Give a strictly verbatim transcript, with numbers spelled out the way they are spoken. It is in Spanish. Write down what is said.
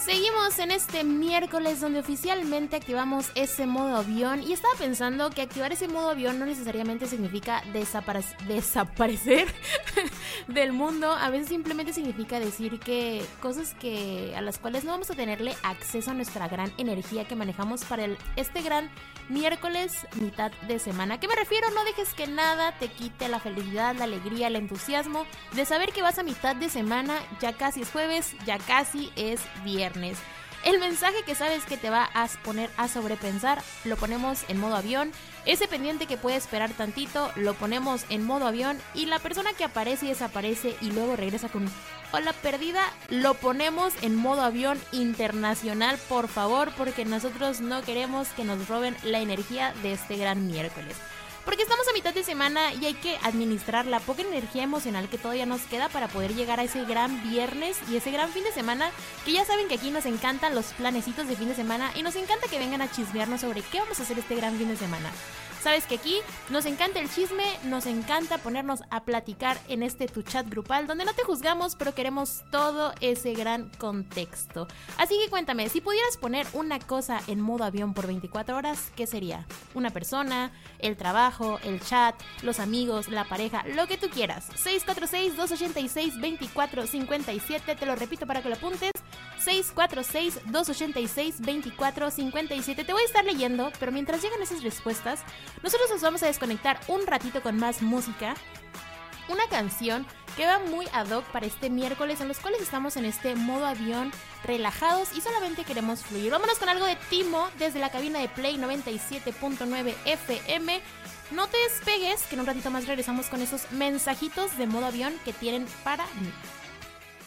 Seguimos en este miércoles donde oficialmente activamos ese modo avión y estaba pensando que activar ese modo avión no necesariamente significa desapare- desaparecer del mundo. A veces simplemente significa decir que cosas que a las cuales no vamos a tenerle acceso a nuestra gran energía que manejamos para el, este gran miércoles mitad de semana. ¿A qué me refiero? No dejes que nada te quite la felicidad, la alegría, el entusiasmo de saber que vas a mitad de semana, ya casi es jueves, ya casi es viernes. El mensaje que sabes que te va a poner a sobrepensar, lo ponemos en modo avión. Ese pendiente que puede esperar tantito, lo ponemos en modo avión. Y la persona que aparece y desaparece y luego regresa con hola perdida, lo ponemos en modo avión internacional, por favor, porque nosotros no queremos que nos roben la energía de este gran miércoles. Porque estamos a mitad de semana y hay que administrar la poca energía emocional que todavía nos queda para poder llegar a ese gran viernes y ese gran fin de semana, que ya saben que aquí nos encantan los planecitos de fin de semana y nos encanta que vengan a chismearnos sobre qué vamos a hacer este gran fin de semana. Sabes que aquí nos encanta el chisme, nos encanta ponernos a platicar en este tu chat grupal donde no te juzgamos, pero queremos todo ese gran contexto. Así que cuéntame, si pudieras poner una cosa en modo avión por veinticuatro horas, ¿qué sería? ¿Una persona? ¿El trabajo? ¿El chat? ¿Los amigos? ¿La pareja? Lo que tú quieras. seis cuatro seis, dos ocho seis, dos cuatro cinco siete, te lo repito para que lo apuntes. seis cuatro seis, dos ocho seis, dos cuatro cinco siete. Te voy a estar leyendo, pero mientras llegan esas respuestas, nosotros nos vamos a desconectar un ratito con más música. Una canción que va muy ad hoc para este miércoles, en los cuales estamos en este modo avión, relajados y solamente queremos fluir. Vámonos con algo de Timo desde la cabina de Play noventa y siete punto nueve F M. No te despegues, que en un ratito más regresamos con esos mensajitos de modo avión que tienen para mí.